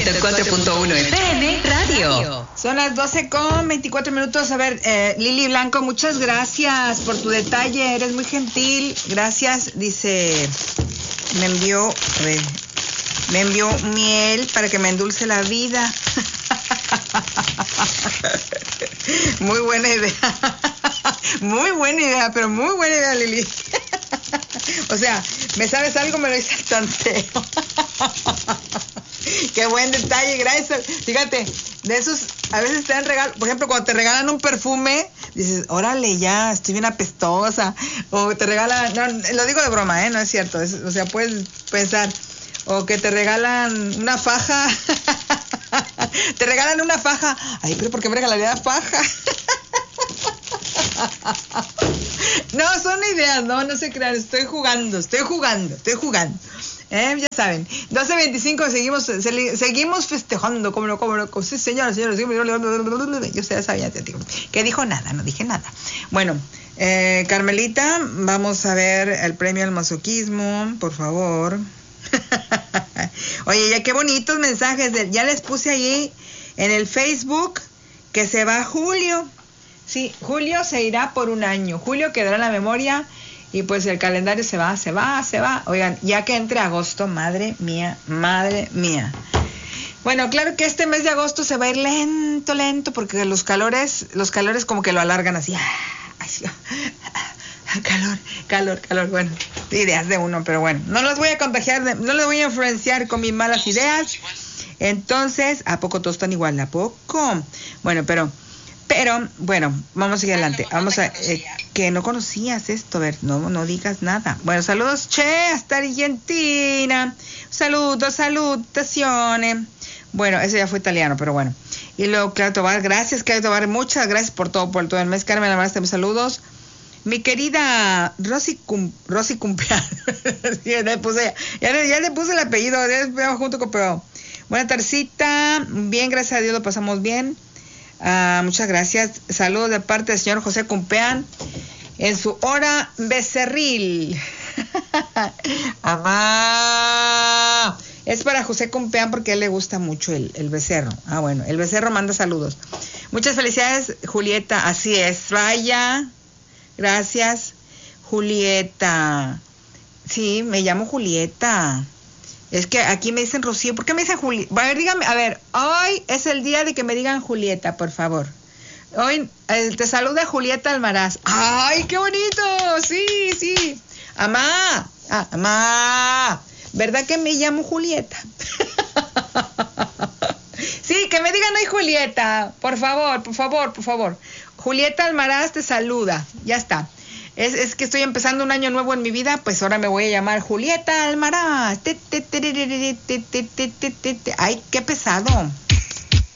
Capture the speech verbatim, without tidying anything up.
ciento cuatro punto uno F M Radio. Son las doce con veinticuatro minutos. A ver, eh, Lili Blanco, muchas gracias por tu detalle. Eres muy gentil. Gracias. Dice, me envió, a ver, me envió miel para que me endulce la vida. Muy buena idea. Muy buena idea, pero muy buena idea, Lili. O sea, ¿me sabes algo? Me lo hice al tanteo. Qué buen detalle, gracias. Fíjate, de esos, a veces te dan regalo. Por ejemplo, cuando te regalan un perfume, dices, órale, ya, estoy bien apestosa. O te regalan, no, lo digo de broma, ¿eh? No es cierto. Es, o sea, puedes pensar. O que te regalan una faja. Te regalan una faja. Ay, pero ¿por qué me regalaría faja? No, son ideas, no, no se crean. Estoy jugando, estoy jugando, estoy jugando. Eh, ya saben, doce veinticinco, seguimos se, seguimos festejando, como no, como no, sí, señora, señora, yo ya sabía, que dijo nada, no dije nada. Bueno, eh, Carmelita, vamos a ver el premio al masoquismo, por favor. Oye, ya qué bonitos mensajes, de, ya les puse ahí en el Facebook que se va Julio. Sí, Julio se irá por un año, Julio quedará en la memoria. Y pues el calendario se va, se va, se va. Oigan, ya que entre agosto, madre mía, madre mía. Bueno, claro que este mes de agosto se va a ir lento, lento, porque los calores, los calores como que lo alargan así. Calor, calor, calor. Bueno, ideas de uno, pero bueno. No los voy a contagiar, de, no los voy a influenciar con mis malas ideas. Entonces, ¿a poco todos están igual? ¿A poco? Bueno, pero... Pero, bueno, vamos a seguir adelante. Vamos a... Eh, que no conocías esto, a ver, no, no digas nada. Bueno, saludos, che, hasta Argentina. Saludos, salutaciones. Bueno, ese ya fue italiano, pero bueno. Y luego, Claudio Tobar, gracias, Claudio Tobar, muchas gracias por todo, por todo el mes. Carmen, la verdad, saludos. Mi querida Rosy, cum, Rosy Cumpeán. ya, le puse, ya, le, ya le puse el apellido, ya junto con pero. Buena tardecita, bien, gracias a Dios, lo pasamos bien. Uh, muchas gracias. Saludos de parte del señor José Cumpeán en su hora becerril. Amá. Es para José Cumpeán porque a él le gusta mucho el, el becerro. Ah, bueno, el becerro manda saludos. Muchas felicidades, Julieta. Así es. Vaya. Gracias, Julieta. Sí, me llamo Julieta. Es que aquí me dicen Rocío. ¿Por qué me dicen Julieta? A ver, dígame, a ver, hoy es el día de que me digan Julieta, por favor. Hoy eh, te saluda Julieta Almaraz. ¡Ay, qué bonito! Sí, sí. Amá, ah, amá. ¿Verdad que me llamo Julieta? Sí, que me digan hoy Julieta. Por favor, por favor, por favor. Julieta Almaraz te saluda. Ya está. Es, es que estoy empezando un año nuevo en mi vida, pues ahora me voy a llamar Julieta Almaraz. Te, te, te, te, te, te, te, te, te, te. Ay, qué pesado.